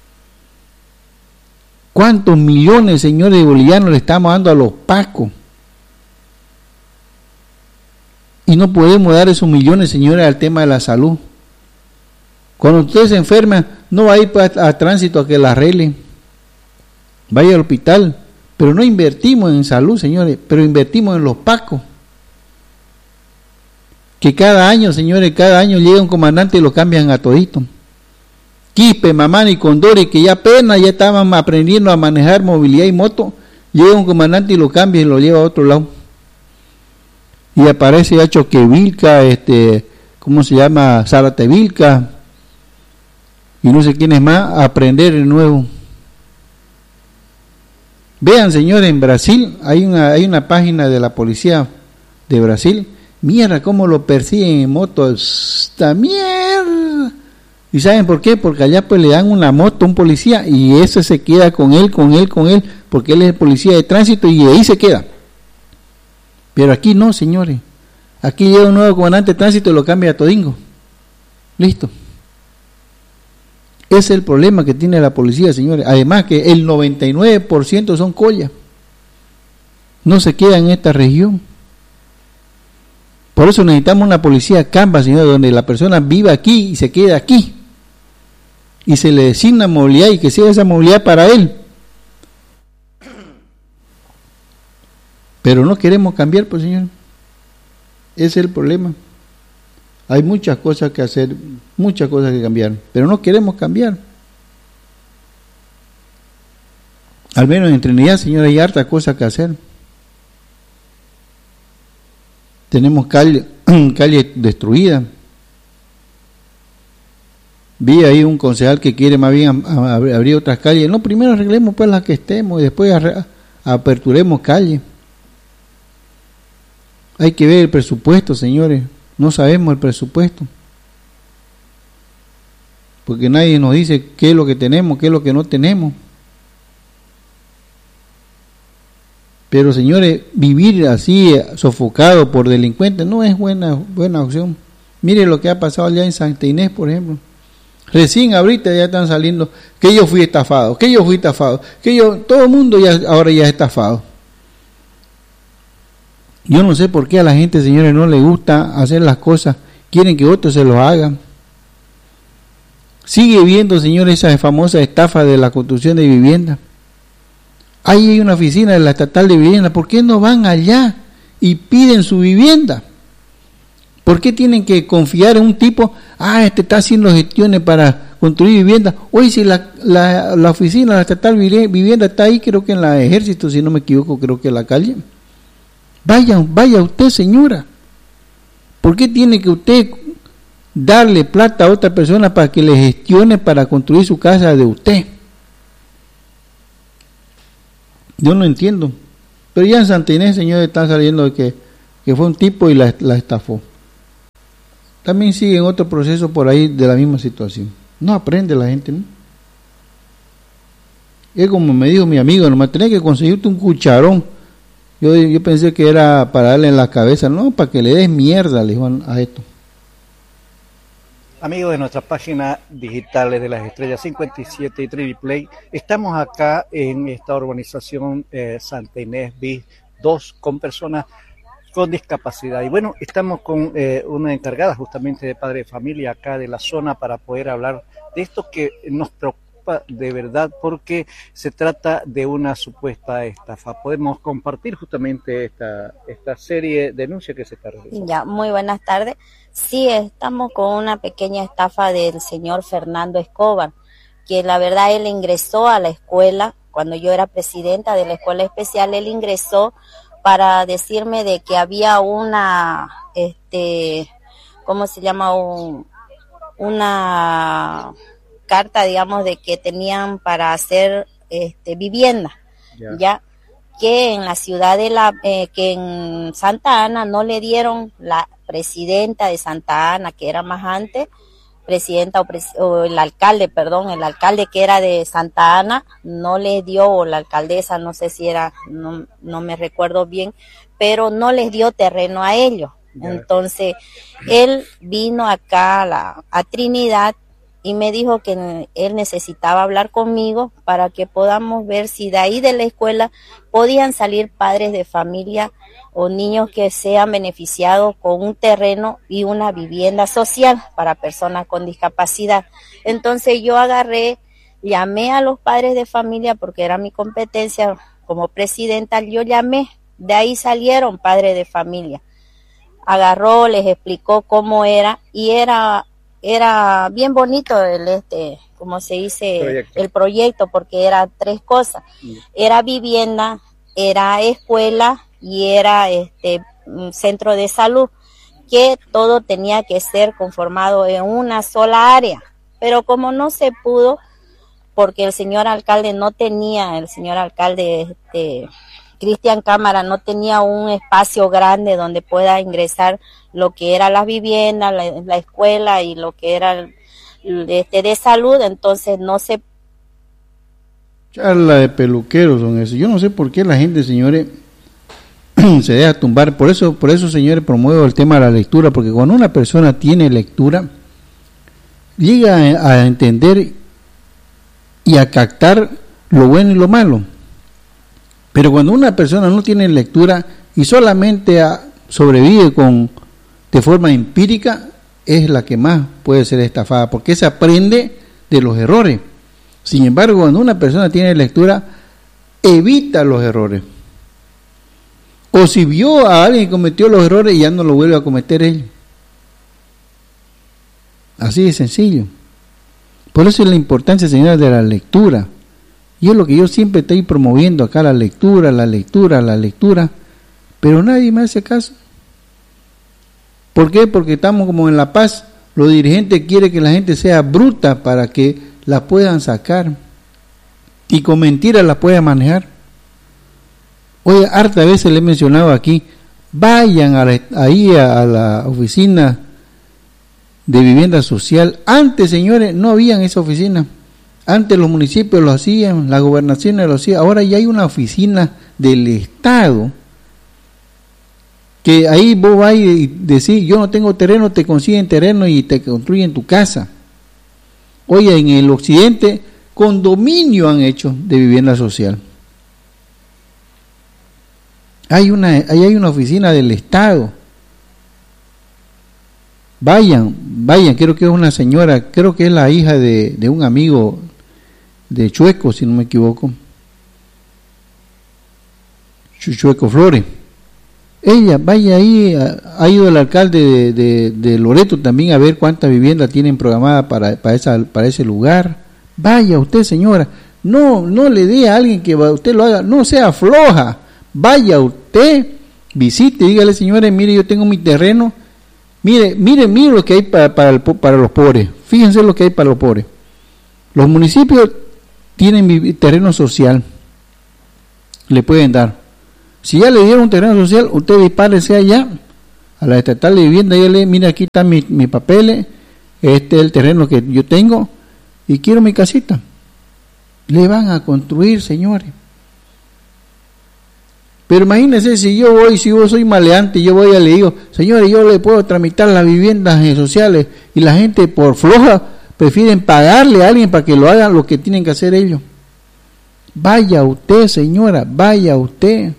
¿Cuántos millones, señores, de bolivianos le estamos dando a los pacos? Y no podemos dar esos millones, señores, al tema de la salud. Cuando usted se enferma, no va a ir a, a tránsito a que la arreglen. Vaya al hospital. Pero no invertimos en salud, señores, pero invertimos en los pacos. Que cada año, señores, cada año llega un comandante y lo cambian a todito. Quispe, Mamani y Condori, que ya apenas ya estaban aprendiendo a manejar movilidad y moto, llega un comandante y lo cambia y lo lleva a otro lado. Y aparece ya Choquevilca, este, ¿cómo se llama? Zaratevilca, y no sé quién es más, a aprender de nuevo. Vean, señores, en Brasil hay una, hay una página de la policía de Brasil. Mierda, cómo lo persiguen en moto. ¡Esta mierda! ¿Y saben por qué? Porque allá pues le dan una moto a un policía y ese se queda con él, con él, con él, porque él es el policía de tránsito y ahí se queda. Pero aquí no, señores. Aquí llega un nuevo comandante de tránsito y lo cambia a todingo. Listo. Ese es el problema que tiene la policía, señores. Además que el noventa y nueve por ciento son collas. No se queda en esta región. Por eso necesitamos una policía Canva, señores, donde la persona viva aquí y se quede aquí. Y se le designa movilidad y que sea esa movilidad para él. Pero no queremos cambiar, pues, señor. Ese es el problema. Hay muchas cosas que hacer, muchas cosas que cambiar, pero no queremos cambiar. Al menos en Trinidad, señor, hay harta cosa que hacer. Tenemos calle, calle destruida. Vi ahí un concejal que quiere más bien abrir otras calles. No, primero arreglemos pues las que estemos y después aperturemos calles. Hay que ver el presupuesto, señores. No sabemos el presupuesto. Porque nadie nos dice qué es lo que tenemos, qué es lo que no tenemos. Pero, señores, vivir así, sofocado por delincuentes, no es buena, buena opción. Mire lo que ha pasado allá en Santa Inés, por ejemplo. Recién ahorita ya están saliendo que yo fui estafado, que yo fui estafado, que yo, todo el mundo ya ahora ya es estafado. Yo no sé por qué a la gente, señores, no le gusta hacer las cosas, quieren que otros se lo hagan. Sigue viendo, señores, esa famosa estafa de la construcción de vivienda. Ahí hay una oficina de la estatal de vivienda, ¿por qué no van allá y piden su vivienda? ¿Por qué tienen que confiar en un tipo? Ah, este está haciendo gestiones para construir vivienda. Oye, si la, la, la oficina de la estatal de vivienda está ahí, creo que en la Ejército, si no me equivoco, creo que en la calle. Vaya, vaya usted, señora. ¿Por qué tiene que usted darle plata a otra persona para que le gestione para construir su casa de usted? Yo no entiendo. Pero ya en Santa Inés, señores, están saliendo de que, que fue un tipo y la, la estafó. también siguen otro proceso por ahí de la misma situación. No aprende la gente, ¿no? Es como me dijo mi amigo, nomás tenés que conseguirte un cucharón. Yo, yo pensé que era para darle en la cabeza, no, para que le des mierda, le dijo a esto. Amigos de nuestra página digitales de las estrellas cincuenta y siete y Triple Play, estamos acá en esta urbanización eh, Santa Inés bis dos con personas con discapacidad. Y bueno, estamos con eh, una encargada justamente de padre de familia acá de la zona para poder hablar de esto que nos preocupa de verdad, porque se trata de una supuesta estafa. Podemos compartir justamente esta, esta serie de denuncias que se está realizando. Ya, muy buenas tardes. Sí, estamos con una pequeña estafa del señor Fernando Escobar, que la verdad él ingresó a la escuela, cuando yo era presidenta de la escuela especial, él ingresó para decirme de que había una, este, ¿cómo se llama? Un, una carta, digamos, de que tenían para hacer este, vivienda, ya. ya, que en la ciudad de la, eh, que en Santa Ana no le dieron la presidenta de Santa Ana, que era más antes, presidenta o, pres, o el alcalde, perdón, el alcalde que era de Santa Ana, no le dio, o la alcaldesa, no sé si era, no, no me recuerdo bien, pero no les dio terreno a ellos. Ya. Entonces, él vino acá a, la, a Trinidad y me dijo que él necesitaba hablar conmigo para que podamos ver si de ahí de la escuela podían salir padres de familia o niños que sean beneficiados con un terreno y una vivienda social para personas con discapacidad. Entonces yo agarré, llamé a los padres de familia porque era mi competencia como presidenta, yo llamé, de ahí salieron padres de familia. Agarró, les explicó cómo era y era era bien bonito el este, como se dice, proyecto. el proyecto, porque era tres cosas, era vivienda, era escuela y era este centro de salud, que todo tenía que ser conformado en una sola área, pero como no se pudo, porque el señor alcalde no tenía, el señor alcalde este Cristian Cámara no tenía un espacio grande donde pueda ingresar lo que era la vivienda, la, la escuela y lo que era el, este de salud, entonces no se... Charla de peluqueros son eso. Yo no sé por qué la gente, señores, se deja tumbar. Por eso, por eso, señores, promuevo el tema de la lectura, porque cuando una persona tiene lectura, llega a, a entender y a captar lo bueno y lo malo. Pero cuando una persona no tiene lectura y solamente a, sobrevive con de forma empírica, es la que más puede ser estafada, porque se aprende de los errores. Sin embargo, cuando una persona tiene lectura, evita los errores. O si vio a alguien que cometió los errores, ya no lo vuelve a cometer él. Así de sencillo. Por eso es la importancia, señores, de la lectura. Y es lo que yo siempre estoy promoviendo acá, la lectura, la lectura, la lectura, pero nadie me hace caso. ¿Por qué? Porque estamos como en La Paz, los dirigentes quieren que la gente sea bruta para que la puedan sacar y con mentiras la puedan manejar. Oye, harta veces le he mencionado aquí, vayan a la, ahí a, a la oficina de vivienda social. Antes, señores, no habían esa oficina. Antes los municipios lo hacían, las gobernaciones lo hacían, ahora ya hay una oficina del Estado, que ahí vos vas y decís, yo no tengo terreno, te consiguen terreno y te construyen tu casa. Oye, en el occidente, condominio han hecho de vivienda social. Hay una, ahí hay una oficina del Estado. Vayan, vayan, creo que es una señora, creo que es la hija de, de un amigo de Chueco, si no me equivoco, Chueco Flores. Ella, vaya ahí, ha ido el alcalde de, de, de Loreto también a ver cuántas viviendas tienen programadas para, para, esa, para ese lugar. Vaya usted, señora, no, no le dé a alguien que usted lo haga, no sea floja, vaya usted, visite, dígale, señores, mire, yo tengo mi terreno, mire, mire, mire lo que hay para, para, el, para los pobres, fíjense lo que hay para los pobres. Los municipios tienen terreno social, le pueden dar. Si ya le dieron un terreno social, usted dispárese allá a la estatal de vivienda, y le mira, aquí están mis mi papeles, este es el terreno que yo tengo y quiero mi casita. Le van a construir, señores. Pero imagínense, si yo voy, si yo soy maleante, yo voy y le digo, señores, yo le puedo tramitar las viviendas sociales, y la gente por floja prefieren pagarle a alguien para que lo hagan lo que tienen que hacer ellos. Vaya usted, señora, vaya usted.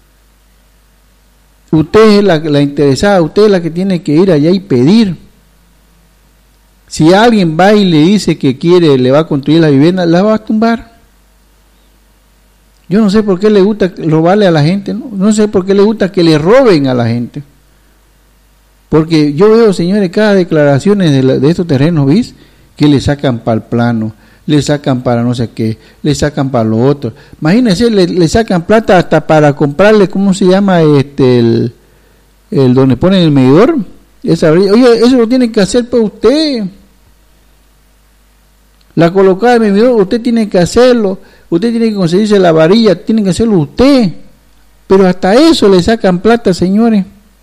Usted es la, la interesada, usted es la que tiene que ir allá y pedir. Si alguien va y le dice que quiere, le va a construir la vivienda, la va a tumbar. Yo no sé por qué le gusta robarle a la gente, no, no sé por qué le gusta que le roben a la gente. Porque yo veo, señores, cada declaraciones de, la, de estos terrenos, ¿vis? Que le sacan para el plano, le sacan para no sé qué, le sacan para lo otro. Imagínense, le, le sacan plata hasta para comprarle, ¿cómo se llama? este el, el donde ponen el medidor. Esa, oye, eso lo tiene que hacer para usted. La colocada de medidor, usted tiene que hacerlo. Usted tiene que conseguirse la varilla, tiene que hacerlo usted. Pero hasta eso le sacan plata, señores.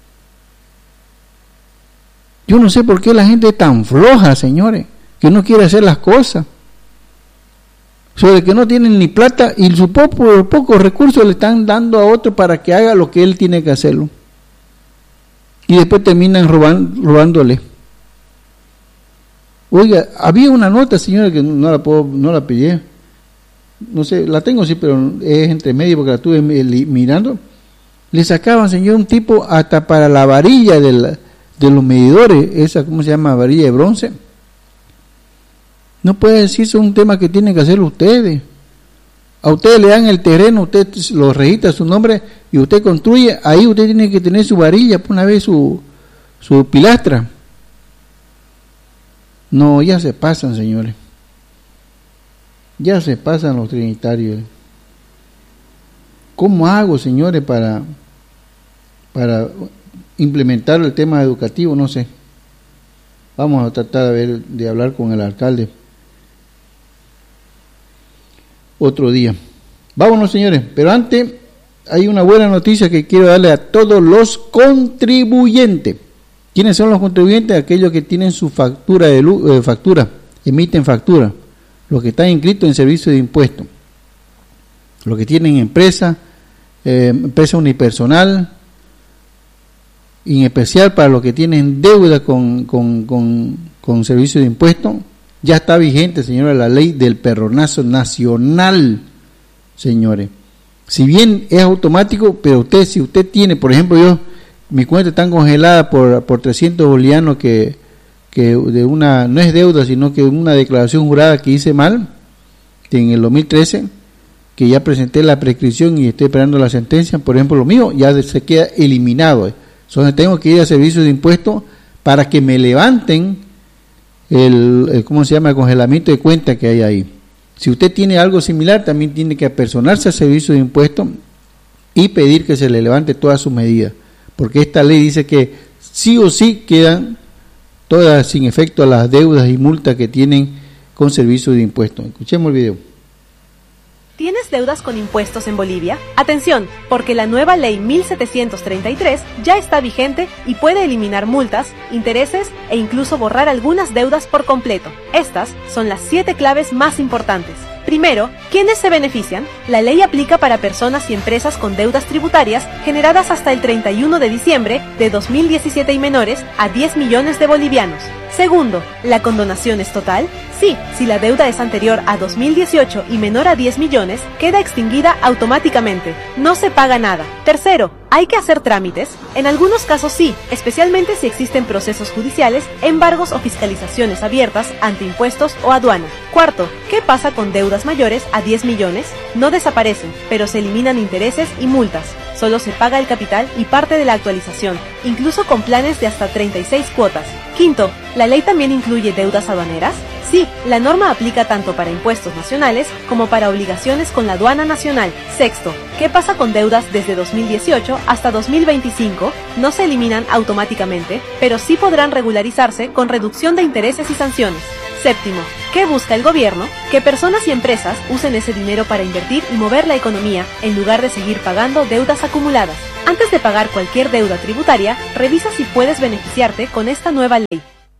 Yo no sé por qué la gente es tan floja, señores, que no quiere hacer las cosas. Sobre que no tienen ni plata y su poco, pocos recursos le están dando a otro para que haga lo que él tiene que hacerlo. Y después terminan roban, robándole. Oiga, había una nota, señora, que no la puedo, no la pillé. No sé, la tengo sí, pero es entre medio porque la estuve mirando. Le sacaban, señor, un tipo hasta para la varilla de, la, de los medidores, esa, ¿cómo se llama? Varilla de bronce. No puede decirse un tema que tienen que hacerlo ustedes. A ustedes le dan el terreno, usted lo registra su nombre y usted construye, ahí usted tiene que tener su varilla, por una vez su, su pilastra. No, ya se pasan, señores. Ya se pasan los trinitarios. ¿Cómo hago, señores, para, para implementar el tema educativo? No sé. Vamos a tratar de, ver, de hablar con el alcalde otro día. Vámonos, señores. Pero antes, hay una buena noticia que quiero darle a todos los contribuyentes. ¿Quiénes son los contribuyentes? Aquellos que tienen su factura de luz, eh, factura, emiten factura. Los que están inscritos en servicio de impuestos, los que tienen empresa, eh, empresa unipersonal, y en especial para los que tienen deuda con, con, con, con servicio de impuestos, ya está vigente, señores, la ley del perronazo nacional, señores. Si bien es automático, pero usted, si usted tiene, por ejemplo, yo, mi cuenta está congelada por, por trescientos bolivianos que que de una, no es deuda, sino que una declaración jurada que hice mal, que en el dos mil trece, que ya presenté la prescripción y estoy esperando la sentencia, por ejemplo, lo mío ya se queda eliminado. Entonces tengo que ir a servicio de impuestos para que me levanten el, el, ¿cómo se llama?, el congelamiento de cuenta que hay ahí. Si usted tiene algo similar, también tiene que apersonarse al servicio de impuestos y pedir que se le levante todas sus medidas, porque esta ley dice que sí o sí quedan todas sin efecto a las deudas y multas que tienen con servicio de impuestos. Escuchemos el video. ¿Tienes deudas con impuestos en Bolivia? Atención, porque la nueva ley mil setecientos treinta y tres ya está vigente y puede eliminar multas, intereses e incluso borrar algunas deudas por completo. Estas son las siete claves más importantes. Primero, ¿quiénes se benefician? La ley aplica para personas y empresas con deudas tributarias generadas hasta el treinta y uno de diciembre de dos mil diecisiete y menores a diez millones de bolivianos. Segundo, ¿la condonación es total? Sí, si la deuda es anterior a dos mil dieciocho y menor a diez millones, queda extinguida automáticamente. No se paga nada. Tercero, ¿hay que hacer trámites? En algunos casos sí, especialmente si existen procesos judiciales, embargos o fiscalizaciones abiertas ante impuestos o aduana. Cuarto, ¿qué pasa con deudas mayores a diez millones? No desaparecen, pero se eliminan intereses y multas. Solo se paga el capital y parte de la actualización, incluso con planes de hasta treinta y seis cuotas. Quinto, ¿la ley también incluye deudas aduaneras? Sí, la norma aplica tanto para impuestos nacionales como para obligaciones con la aduana nacional. Sexto, ¿qué pasa con deudas desde dos mil dieciocho hasta dos mil veinticinco? No se eliminan automáticamente, pero sí podrán regularizarse con reducción de intereses y sanciones. Séptimo, ¿qué busca el gobierno? Que personas y empresas usen ese dinero para invertir y mover la economía en lugar de seguir pagando deudas acumuladas. Antes de pagar cualquier deuda tributaria, revisa si puedes beneficiarte con esta nueva ley.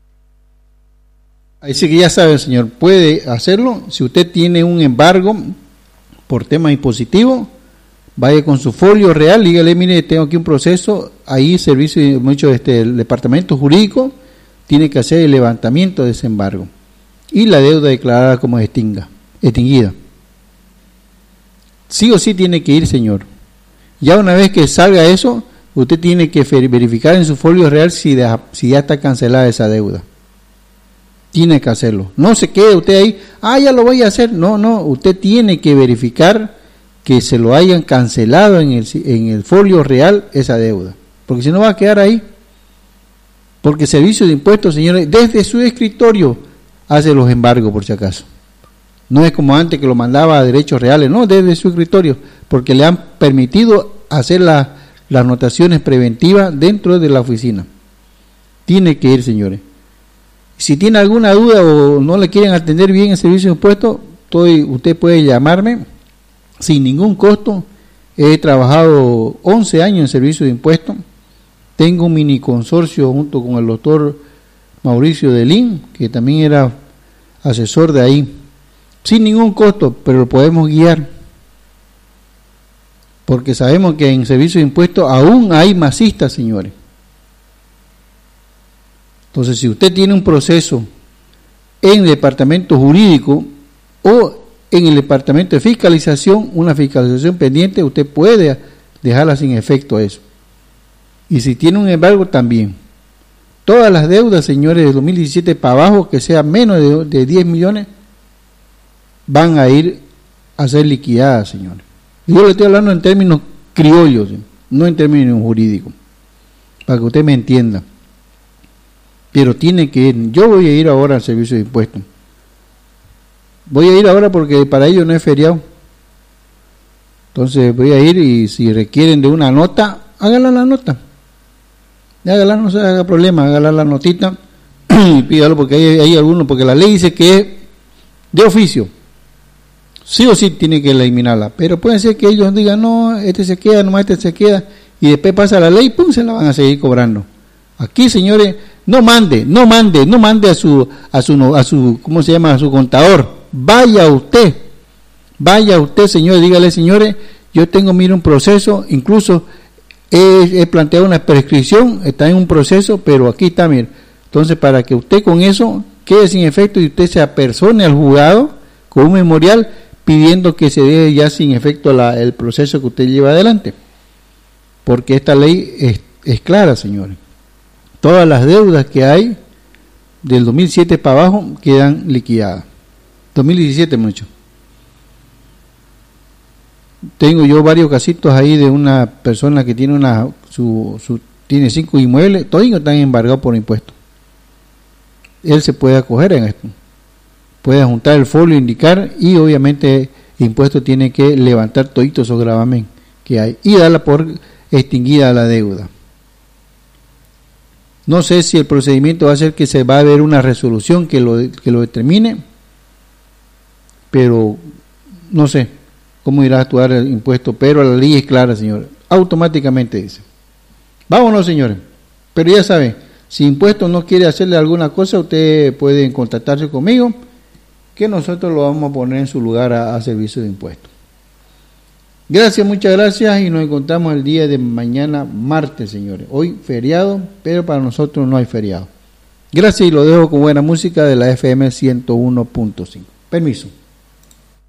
Así que ya sabe, señor, puede hacerlo. Si usted tiene un embargo por tema impositivo, vaya con su folio real, dígale, mire, tengo aquí un proceso, ahí servicio, mucho este, el departamento jurídico tiene que hacer el levantamiento de ese embargo y la deuda declarada como extinga, extinguida. Sí o sí tiene que ir, señor. Ya una vez que salga eso, usted tiene que verificar en su folio real si, de, si ya está cancelada esa deuda. Tiene que hacerlo. No se quede usted ahí, ah, ya lo voy a hacer. No, no, usted tiene que verificar que se lo hayan cancelado en el, en el folio real esa deuda. Porque si no va a quedar ahí. Porque el Servicio de Impuestos, señores, desde su escritorio hace los embargos, por si acaso. No es como antes que lo mandaba a derechos reales, no, desde su escritorio, porque le han permitido hacer la, las anotaciones preventivas dentro de la oficina. Tiene que ir, señores. Si tiene alguna duda o no le quieren atender bien el Servicio de Impuestos, estoy, usted puede llamarme sin ningún costo. He trabajado once años en Servicio de Impuestos. Tengo un mini consorcio junto con el doctor Mauricio Delín, que también era asesor de ahí. Sin ningún costo, pero lo podemos guiar. Porque sabemos que en Servicio de Impuestos aún hay masistas, señores. Entonces, si usted tiene un proceso en el departamento jurídico o en el departamento de fiscalización, una fiscalización pendiente, usted puede dejarla sin efecto eso. Y si tiene un embargo, también. Todas las deudas, señores, de dos mil diecisiete para abajo, que sea menos de, de diez millones, van a ir a ser liquidadas, señores. Yo le estoy hablando en términos criollos, no en términos jurídicos, para que usted me entienda. Pero tiene que ir. Yo voy a ir ahora al Servicio de Impuestos. Voy a ir ahora porque para ellos no es feriado. Entonces voy a ir y si requieren de una nota, háganla la nota. Háganla, no se haga problema, háganla la notita y pídalo porque hay, hay algunos, porque la ley dice que es de oficio. Sí o sí tiene que eliminarla. Pero puede ser que ellos digan, no, este se queda, nomás este se queda, y después pasa la ley, pum, se la van a seguir cobrando. Aquí, señores, no mande, no mande, no mande a su, a su, a su, ¿cómo se llama? A su contador. Vaya usted, vaya usted, señores, dígale, señores, yo tengo, mire, un proceso, incluso he, he planteado una prescripción, está en un proceso, pero aquí está, mire. Entonces, para que usted con eso quede sin efecto y usted se apersone al juzgado con un memorial pidiendo que se dé ya sin efecto la, el proceso que usted lleva adelante. Porque esta ley es, es clara, señores. Todas las deudas que hay del dos mil siete para abajo quedan liquidadas. dos mil diecisiete mucho. Tengo yo varios casitos ahí de una persona que tiene una su, su tiene cinco inmuebles, todos están embargados por impuestos. Él se puede acoger en esto. Puede juntar el folio, indicar, y obviamente el impuesto tiene que levantar todito esos gravamen que hay y darla por extinguida la deuda. No sé si el procedimiento va a ser que se va a ver una resolución que lo, que lo determine, pero no sé cómo irá a actuar el impuesto, pero la ley es clara, señores. Automáticamente dice. Vámonos, señores. Pero ya saben, si impuestos no quiere hacerle alguna cosa, usted puede contactarse conmigo, que nosotros lo vamos a poner en su lugar a, a servicio de impuestos. Gracias, muchas gracias, y nos encontramos el día de mañana, martes, señores. Hoy feriado, pero para nosotros no hay feriado. Gracias y lo dejo con buena música de la F M ciento uno punto cinco. Permiso.